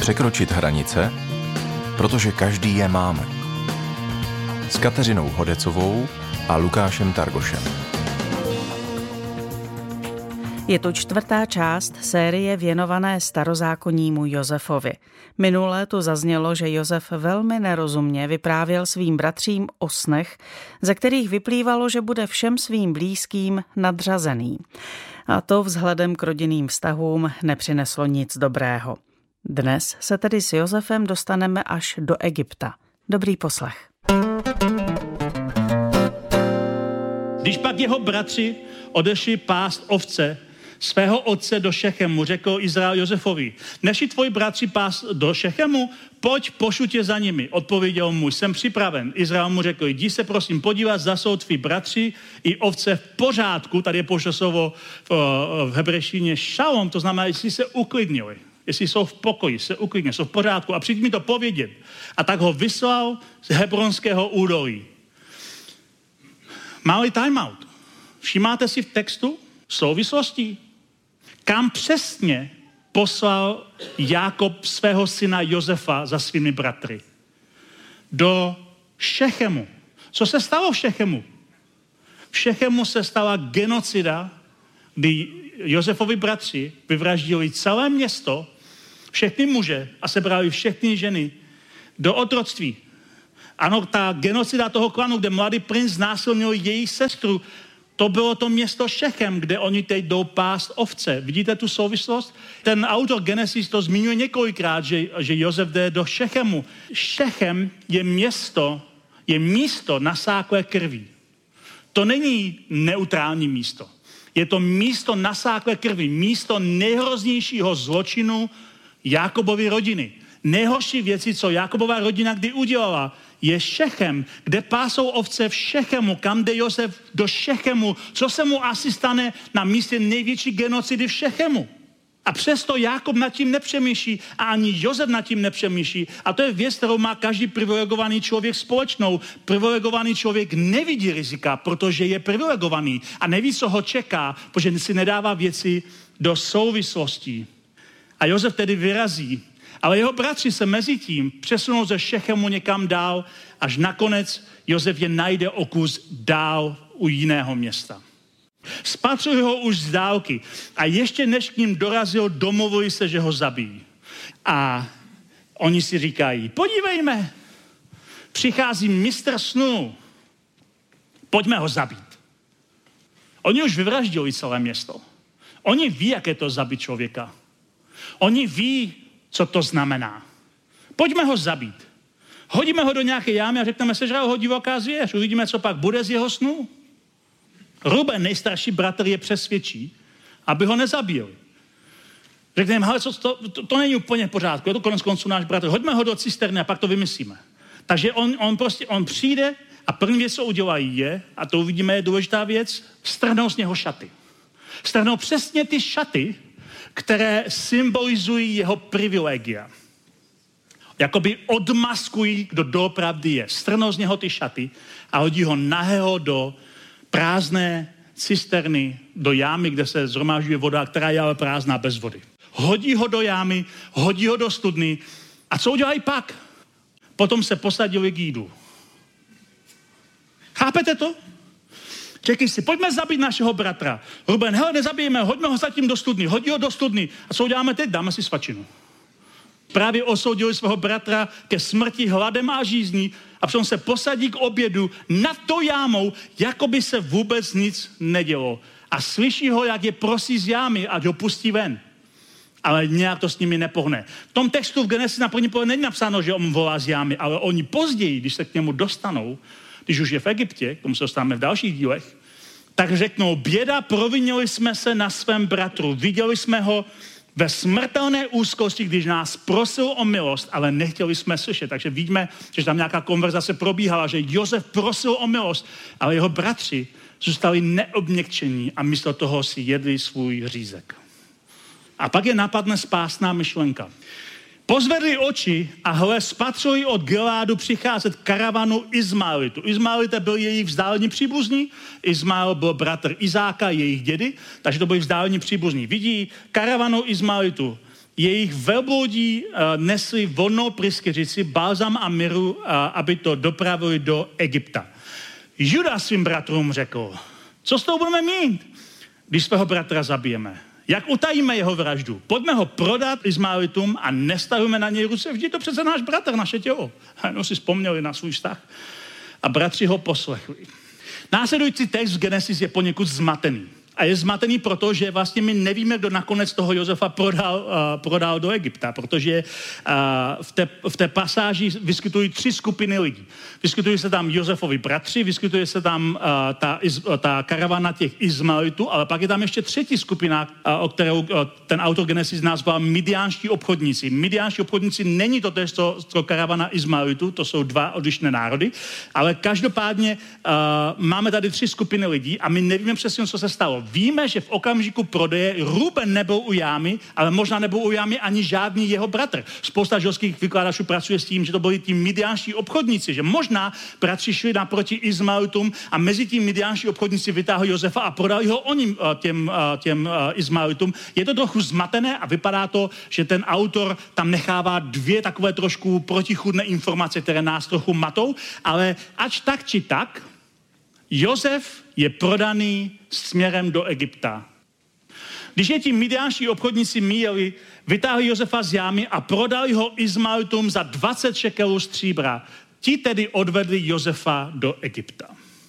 Překročit hranice, protože každý je máme. S Kateřinou Hodecovou a Lukášem Targošem. Je to 4. část série věnované starozákonnímu Josefovi. Minule tu zaznělo, že Josef velmi nerozumně vyprávěl svým bratřím o snech, ze kterých vyplývalo, že bude všem svým blízkým nadřazený. A to vzhledem k rodinným vztahům nepřineslo nic dobrého. Dnes se tedy s Josefem dostaneme až do Egypta. Dobrý poslech. Když pak jeho bratři odešli pást ovce svého otce do Šechemu, řekl Izrael Josefovi: nešli tvoji bratři pást do Šechemu? Pojď, pošlu tě za nimi. Odpověděl mu: jsem připraven. Izrael mu řekl: jdi se prosím podívat, zda jsou tví bratři i ovce v pořádku. Tady je použito slovo v hebrejštině šalom, to znamená, jestli se uklidnili, jestli jsou v pokoji, se uklidnili, jsou v pořádku a přijď mi to povědět. A tak ho vyslal z Hebronského údolí. Malý timeout. Všimáte si v textu souvislostí? Kam přesně poslal Jákob svého syna Josefa za svými bratry? Do Šechemu. Co se stalo v Šechemu? V Šechemu se stala genocida, kdy Josefovi bratři vyvraždili celé město, všechny muže a sebrali všechny ženy do otroctví. Ano, ta genocida toho klanu, kde mladý princ znásilnil její sestru, to bylo to město Šechem, kde oni teď jdou pást ovce. Vidíte tu souvislost? Ten autor Genesis to zmiňuje několikrát, že Josef jde do Šechemu. Šechem je místo nasáklé krví. To není neutrální místo. Je to místo nasáklé krví, místo nejhroznějšího zločinu Jákobovy rodiny. Nejhorší věci, co Jákobova rodina kdy udělala, je Šechem, kde pásou ovce v Šechemu. Kam jde Josef? Do Šechemu. Co se mu asi stane na místě největší genocidy v Šechemu? A přesto Jákob nad tím nepřemýšlí a ani Josef nad tím nepřemýšlí. A to je věc, kterou má každý privilegovaný člověk společnou. Privilegovaný člověk nevidí rizika, protože je privilegovaný a neví, co ho čeká, protože si nedává věci do souvislostí. A Josef tedy vyrazí. Ale jeho bratři se mezi tím přesunou ze Šechemu někam dál, až nakonec Josef je najde o kus dál u jiného města. Spatřují ho už z dálky a ještě než k ním dorazil, domluvili se, že ho zabijí. A oni si říkají: podívejme, přichází mistr snů, pojďme ho zabít. Oni už vyvraždili celé město. Oni ví, jak je to zabít člověka. Oni ví, co to znamená. Pojďme ho zabít. Hodíme ho do nějaké jámy a řekneme: sežral ho divoká zvěř. Uvidíme, co pak bude z jeho snů. Ruben, nejstarší bratr, je přesvědčí, aby ho nezabili. Řekneme: hele, to není úplně v pořádku, je to konec konců náš bratr. Hoďme ho do cisterny a pak to vymyslíme. Takže on přijde a první věc, co udělají, je, a to uvidíme, je důležitá věc, strhnou z něho šaty. Strhnou přesně ty šaty, které symbolizují jeho privilegia. Jakoby odmaskují, kdo doopravdy je. Strhnou z něho ty šaty a hodí ho nahého do prázdné cisterny, do jámy, kde se zhromážďuje voda, která je ale prázdná, bez vody. Hodí ho do jámy, hodí ho do studny. A co udělají pak? Potom se posadili k jídlu. Chápete to? Řekli si: pojďme zabít našeho bratra. Ruben: hele, nezabijeme, hoďme ho zatím do studny. Hodí ho do studny. A co uděláme teď? Dáme si svačinu. Právě osoudili svého bratra ke smrti hladem a žízní a potom se posadí k obědu nad tou jámou, jako by se vůbec nic nedělo. A slyší ho, jak je prosí z jámy, ať ho pustí ven. Ale nějak to s nimi nepohne. V tom textu v Genesis na první pohled není napsáno, že on volá z jámy, ale oni později, když se k němu dostanou, když už je v Egyptě, k tomu se dostáváme v dalších dílech, tak řeknou: běda, provinili jsme se na svém bratru, viděli jsme ho ve smrtelné úzkosti, když nás prosil o milost, ale nechtěli jsme slyšet. Takže vidíme, že tam nějaká konverzace probíhala, že Josef prosil o milost, ale jeho bratři zůstali neobměkčení a místo toho si jedli svůj řízek. A pak je napadne spásná myšlenka. Pozvedli oči a hle, spatřili od Gileádu přicházet karavanu Izmaelitu. Izmaelité byli jejich vzdálení příbuzní. Izmael byl bratr Izáka, jejich dědy, takže to byli vzdálení příbuzní. Vidí karavanu Izmaelitu jejich velbloudí nesli vonnou pryskyřici, balzam a miru, aby to dopravili do Egypta. Juda svým bratrům řekl, co s toho budeme mít, když svého bratra zabijeme? Jak utajíme jeho vraždu? Pojďme ho prodat Izmaelitům a nestahujeme na něj ruce. Vždyť to přece náš bratr, naše tělo. A jenom si vzpomněli na svůj vztah. A bratři ho poslechli. Následující text v Genesis je poněkud zmatený. A je zmatený proto, že vlastně my nevíme, kdo nakonec toho Josefa prodal do Egypta, protože v té pasáži vyskytují 3 skupiny lidí. Vyskytují se tam Josefovi bratři, vyskytuje se tam ta karavana těch Izmaelitů, ale pak je tam ještě 3. skupina, o kterou ten autor Genesis nazval midiánští obchodníci. Midiánští obchodníci není to tež co karavana Izmaelitů, to jsou 2 odlišné národy, ale každopádně máme tady 3 skupiny lidí a my nevíme přesně, co se stalo. Víme, že v okamžiku prodeje Ruben nebyl u jámy, ale možná nebyl u jámy ani žádný jeho bratr. Spousta židovských vykladačů pracuje s tím, že to byli ti midiánští obchodníci, že možná bratři šli naproti Izmaelitům a mezi tím midiánští obchodníci vytáhli Josefa a prodali ho těm Izmaelitům. Je to trochu zmatené a vypadá to, že ten autor tam nechává 2 takové trošku protichůdné informace, které nás trochu matou, ale ač tak či tak, Josef je prodaný směrem do Egypta. Když je ti midiánští obchodníci míjeli, vytáhli Josefa z jámy a prodali ho Izmaelitům za 20 šekelů stříbra. Ti tedy odvedli Josefa do Egypta.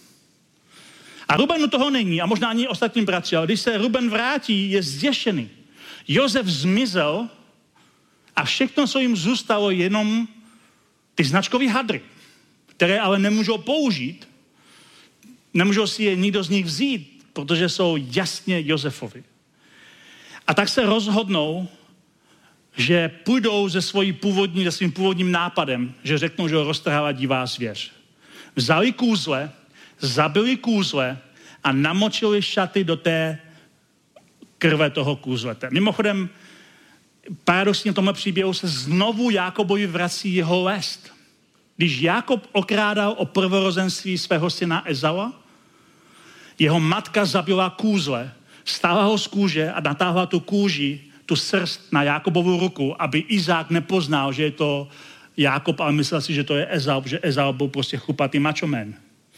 A Rubenu toho není a možná ani ostatním bratři, ale když se Ruben vrátí, je zděšený. Josef zmizel a všechno, co jim zůstalo, jenom ty značkové hadry, které ale nemůžou použít. Nemůžou si je nikdo z nich vzít, protože jsou jasně Josefovi. A tak se rozhodnou, že půjdou se svým původním nápadem, že řeknou, že ho roztrhala divá zvěř. Vzali kůzle, zabili kůzle a namočili šaty do té krve toho kůzlete. Mimochodem, paradoxně v tomhle příběhu se znovu Jákobovi vrací jeho lest. Když Jákob okrádal o prvorozenství svého syna Ezaua, jeho matka zabila kůzle, stála ho z kůže a natáhla tu kůži, tu srst na Jákobovu ruku, aby Izák nepoznal, že je to Jákob, ale myslel si, že to je Ezau, že Ezau byl prostě chlupatý mačomen.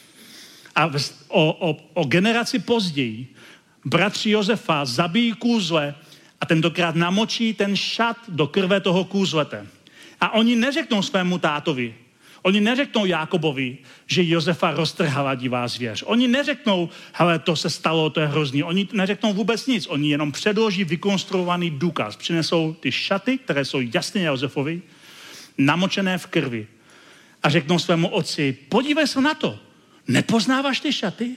A o generaci později bratři Josefa zabijí kůzle a tentokrát namočí ten šat do krve toho kůzlete. A oni neřeknou svému tátovi, oni neřeknou Jákobovi, že Josefa roztrhala divá zvěř. Oni neřeknou, hele, to se stalo, to je hrozný. Oni neřeknou vůbec nic. Oni jenom předloží vykonstruovaný důkaz. Přinesou ty šaty, které jsou jasně Josefovi, namočené v krvi. A řeknou svému otci, podívej se na to. Nepoznáváš ty šaty?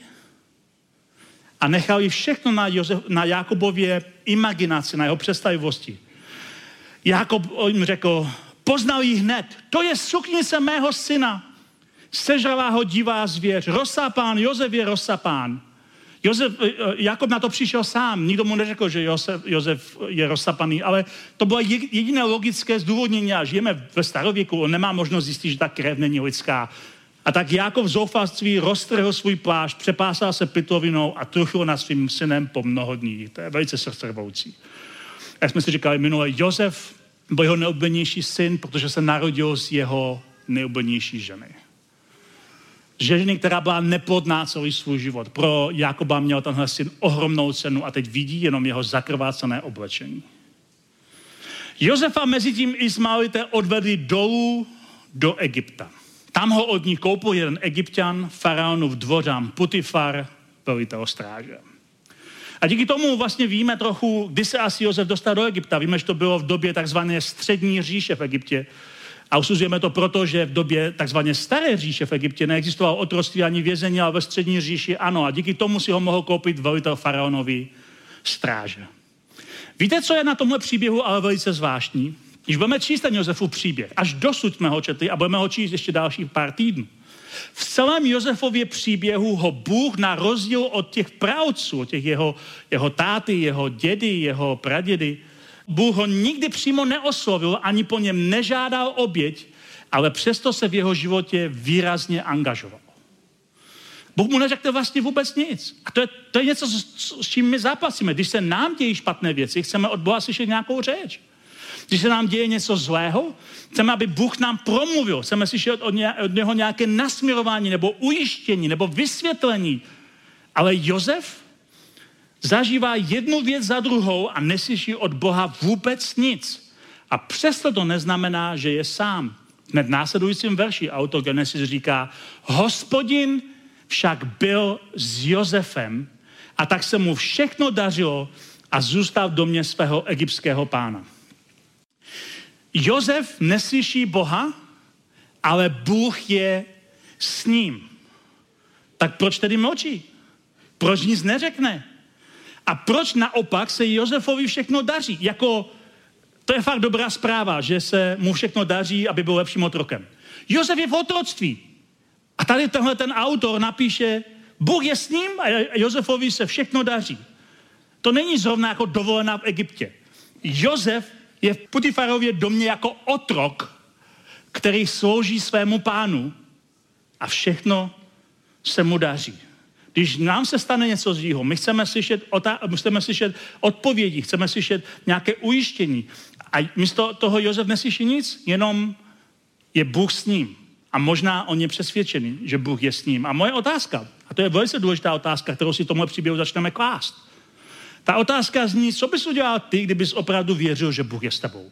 A nechali všechno na Jákobově imaginaci, na jeho představivosti. Jákob jim řekl, poznal jí hned. To je suknice mého syna. Sežrala ho divá zvěř. Rozsapán, Josef je rozsapán. Jákob na to přišel sám. Nikdo mu neřekl, že Josef je rozsapaný, ale to bylo jediné logické zdůvodnění. A žijeme ve starověku, on nemá možnost zjistit, že ta krev není lidská. A tak Jákob v zoufalství roztrhl svůj plášť, přepásal se pytlovinou a truchl nad svým synem po mnoho dní. To je velice srdcervoucí. Jak jsme si říkali minule, Josef byl jeho nejoblíbenější syn, protože se narodil z jeho nejoblíbenější ženy. Ženy, která byla neplodná celý svůj život. Pro Jákoba měl tenhle syn ohromnou cenu a teď vidí jenom jeho zakrvácené oblečení. Josefa mezi tím Izmaelité odvedli dolů do Egypta. Tam ho od ní koupil jeden Egypťan, faraonův dvořan Putifar, velitel stráže. A díky tomu vlastně víme trochu, kdy se asi Josef dostal do Egypta. Víme, že to bylo v době takzvané střední říše v Egyptě. A usuzujeme to proto, že v době takzvané staré říše v Egyptě neexistovalo otroctví ani vězení, ale ve střední říši ano. A díky tomu si ho mohl koupit velitel faraonovi stráže. Víte, co je na tomhle příběhu ale velice zvláštní? Když budeme číst ten Josefův příběh, až dosud jsme ho četli a budeme ho číst ještě dalších pár týdnů. V celém Josefově příběhu ho Bůh na rozdíl od těch praotců, od těch jeho táty, jeho dědy, jeho pradědy, Bůh ho nikdy přímo neoslovil, ani po něm nežádal oběť, ale přesto se v jeho životě výrazně angažoval. Bůh mu neřekl vlastně vůbec nic. A to je něco, s čím my zápasíme. Když se nám dějí špatné věci, chceme od Boha slyšet nějakou řeč. Když se nám děje něco zlého, chceme, aby Bůh nám promluvil. Chceme slyšet od něho nějaké nasměrování nebo ujištění nebo vysvětlení. Ale Josef zažívá jednu věc za druhou a neslyší od Boha vůbec nic. A přesto to neznamená, že je sám. Hned v následujícím verši autor Genesis říká, Hospodin však byl s Josefem a tak se mu všechno dařilo a zůstal v domě svého egyptského pána. Josef neslyší Boha, ale Bůh je s ním. Tak proč tedy mlčí? Proč nic neřekne? A proč naopak se Josefovi všechno daří? To je fakt dobrá zpráva, že se mu všechno daří, aby byl lepším otrokem. Josef je v otroctví. A tady tenhle ten autor napíše, Bůh je s ním a Josefovi se všechno daří. To není zrovna jako dovolená v Egyptě. Josef je v Potifarově domě jako otrok, který slouží svému pánu a všechno se mu daří. Když nám se stane něco zlýho, my chceme slyšet odpovědi, chceme slyšet nějaké ujištění. A místo toho Josef neslyší nic, jenom je Bůh s ním. A možná on je přesvědčený, že Bůh je s ním. A moje otázka, a to je velice důležitá otázka, kterou si tomu příběhu začneme klást. Ta otázka zní, co bys udělal ty, kdybys opravdu věřil, že Bůh je s tebou?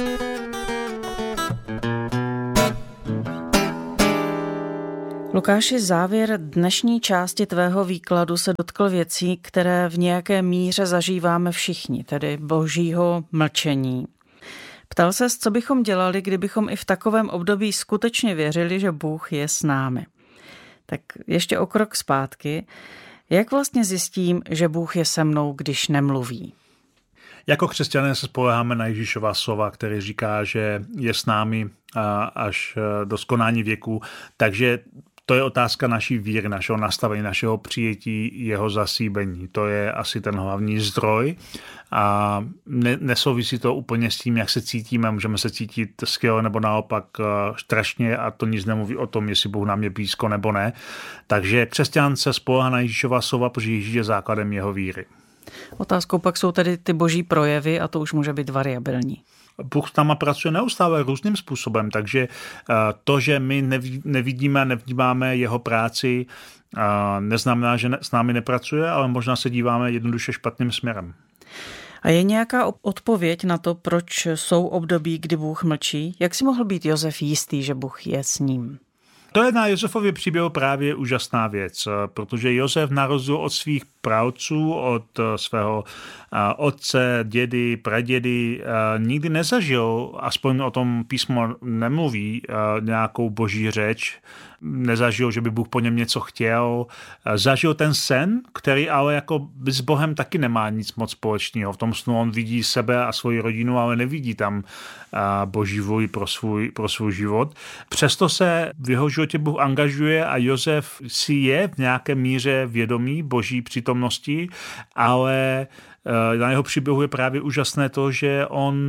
Lukáši, závěr dnešní části tvého výkladu se dotkl věcí, které v nějaké míře zažíváme všichni, tedy božího mlčení. Ptal ses, co bychom dělali, kdybychom i v takovém období skutečně věřili, že Bůh je s námi. Tak ještě o krok zpátky. Jak vlastně zjistím, že Bůh je se mnou, když nemluví? Jako křesťané se spoléháme na Ježíšova slova, který říká, že je s námi až do skonání věku, takže to je otázka naší víry, našeho nastavení, našeho přijetí, jeho zasíbení. To je asi ten hlavní zdroj a nesouvisí to úplně s tím, jak se cítíme. Můžeme se cítit skvěle nebo naopak strašně a to nic nemluví o tom, jestli Bůh nám je blízko nebo ne. Takže křesťan se spoléhá na Ježíšova slova, protože Ježíš je základem jeho víry. Otázkou pak jsou tedy ty boží projevy a to už může být variabilní. Bůh s náma pracuje neustále různým způsobem, takže to, že my nevidíme a nevnímáme jeho práci, neznamená, že s námi nepracuje, ale možná se díváme jednoduše špatným směrem. A je nějaká odpověď na to, proč jsou období, kdy Bůh mlčí? Jak si mohl být Josef jistý, že Bůh je s ním? To je na Josefově příběhu právě úžasná věc, protože Josef na rozdíl od svých pravců, od svého otce, dědy, pradědy, nikdy nezažil, aspoň o tom písmo nemluví, nějakou boží řeč, nezažil, že by Bůh po něm něco chtěl. Zažil ten sen, který ale jako s Bohem taky nemá nic moc společného. V tom snu on vidí sebe a svoji rodinu, ale nevidí tam boží vůli pro svůj život. Přesto se v jeho životě Bůh angažuje a Josef si je v nějaké míře vědomý boží přítomnosti, ale na jeho příběhu je právě úžasné to, že on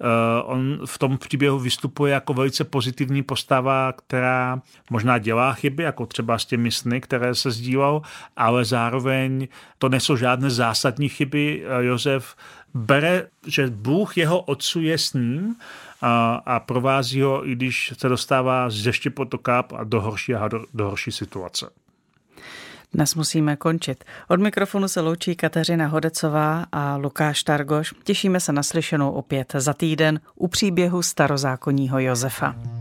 v tom příběhu vystupuje jako velice pozitivní postava, která možná dělá chyby, jako třeba s těmi sny, které se sdílel, ale zároveň to nejsou žádné zásadní chyby. Josef bere, že Bůh jeho otců je s ním a provází ho, i když se dostává z deště potoka a do horší situace. Dnes musíme končit. Od mikrofonu se loučí Kateřina Hodecová a Lukáš Targoš. Těšíme se na slyšenou opět za týden u příběhu starozákonního Josefa.